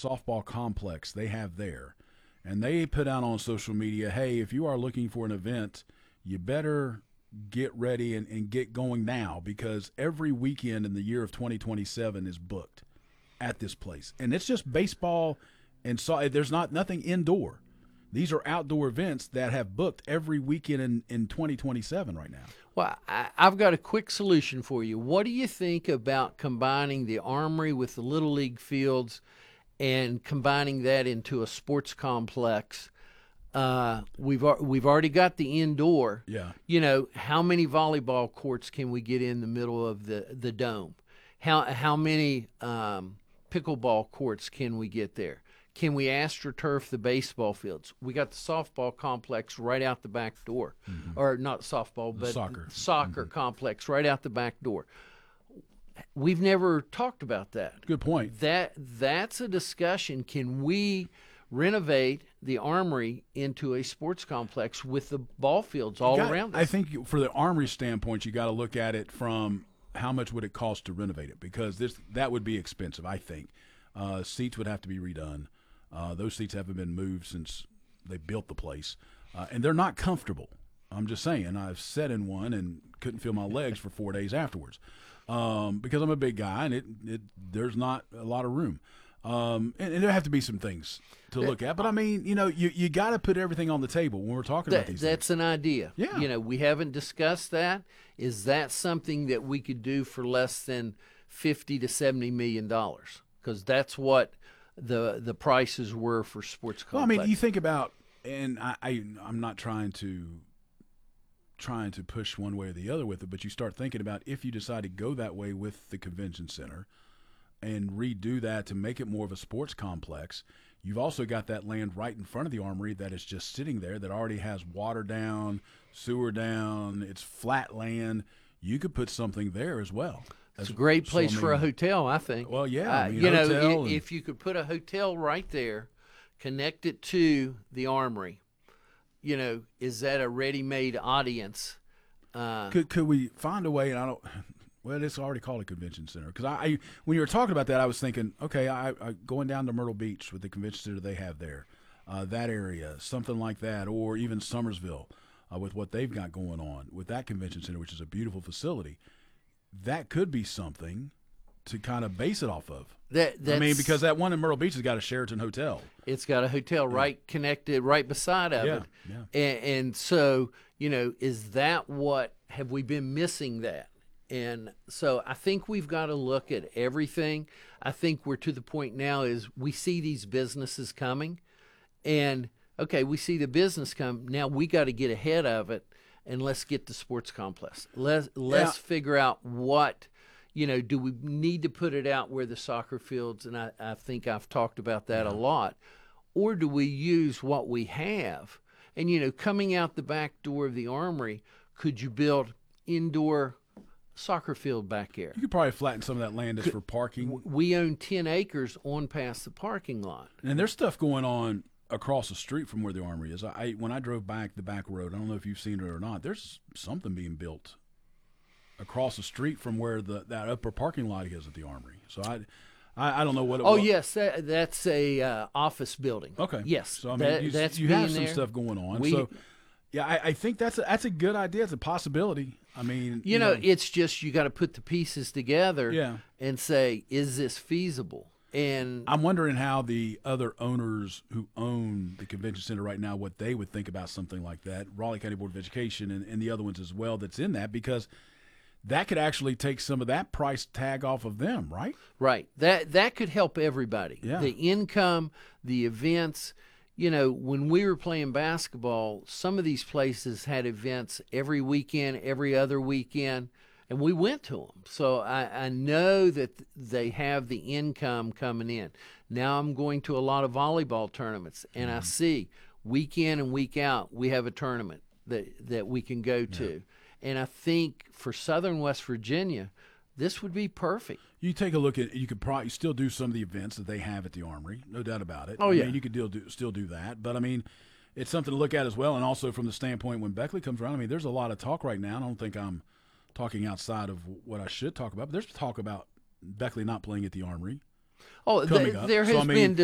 softball complex they have there, and they put out on social media, hey, if you are looking for an event, you better get ready and get going now, because every weekend in the year of 2027 is booked at this place. And it's just baseball, and so there's nothing indoor. These are outdoor events that have booked every weekend in 2027 right now. Well, I've got a quick solution for you. What do you think about combining the Armory with the Little League fields and combining that into a sports complex? We've already got the indoor. Yeah. You know, how many volleyball courts can we get in the middle of the dome? How many pickleball courts can we get there? Can we astroturf the baseball fields? We got the softball complex right out the back door. Or not softball, but soccer complex right out the back door. We've never talked about that. Good point. That's a discussion. Can we renovate the Armory into a sports complex with the ball fields all around us? I think for the Armory standpoint, you got to look at it from how much would it cost to renovate it, because that would be expensive, I think. Seats would have to be redone. Those seats haven't been moved since they built the place, and they're not comfortable. I'm just saying. I've sat in one and couldn't feel my legs for 4 days afterwards, because I'm a big guy and there's not a lot of room. And there have to be some things to look at. But, I mean, you got to put everything on the table when we're talking about these That's things. an idea. Yeah. We haven't discussed that. Is that something that we could do for less than $50 to $70 million? Because that's what the prices were for sports complex. Well, I mean, you think about, and I'm not trying to push one way or the other with it, but you start thinking about, if you decide to go that way with the convention center and redo that to make it more of a sports complex, you've also got that land right in front of the Armory that is just sitting there that already has water down, sewer down, it's flat land. You could put something there as well. It's a great place for a hotel, I think. Well, yeah. If you could put a hotel right there, connect it to the Armory, is that a ready-made audience? Could we find a way? And well, it's already called a convention center. Because when you were talking about that, I was thinking, okay, I going down to Myrtle Beach with the convention center they have there, that area, something like that, or even Summersville with what they've got going on with that convention center, which is a beautiful facility. That could be something to kind of base it off of. Because that one in Myrtle Beach has got a Sheraton hotel. It's got a hotel connected right beside of it. Yeah. And so, is that have we been missing that? And so I think we've got to look at everything. I think we're to the point now is we see these businesses coming, and okay, we see the business come. Now we got to get ahead of it, and let's get the sports complex. Let's figure out what, do we need to put it out where the soccer fields, and I think I've talked about that a lot, or do we use what we have? And, coming out the back door of the Armory, could you build indoor soccer field back there? You could probably flatten some of that land just for parking. We own 10 acres on past the parking lot. And there's stuff going on across the street from where the Armory is. When I drove back the back road, I don't know if you've seen it or not, there's something being built across the street from where that upper parking lot is at the Armory. So I don't know what it was. Oh, yes, that's a office building. Okay. Yes. So, I mean, you have some stuff going on. Yeah, I think that's a good idea. It's a possibility. I mean, it's just you got to put the pieces together and say, is this feasible? And I'm wondering how the other owners who own the convention center right now, what they would think about something like that. Raleigh County Board of Education and the other ones as well that's in that, because that could actually take some of that price tag off of them, right? Right. That could help everybody. Yeah. The income, the events. When we were playing basketball, some of these places had events every weekend, every other weekend, and we went to them. So I know that they have the income coming in. Now I'm going to a lot of volleyball tournaments, and I see week in and week out we have a tournament that we can go to. And I think for Southern West Virginia, this would be perfect. You take a look at, you could probably still do some of the events that they have at the Armory, no doubt about it. Oh, yeah. I mean, you could still do that. But, I mean, it's something to look at as well. And also from the standpoint when Beckley comes around, I mean, there's a lot of talk right now. I don't think I'm talking outside of what I should talk about. But there's talk about Beckley not playing at the Armory. Oh, there has been